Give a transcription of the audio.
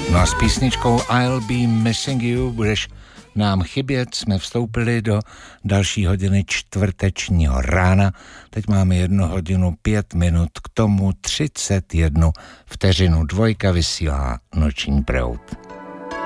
No a s písničkou I'll Be Missing You budeš nám chybět jsme vstoupili do další hodiny čtvrtečního rána. Teď máme 1 hodinu 5 minut, k tomu 31 vteřinu. Dvojka vysílá Noční proud.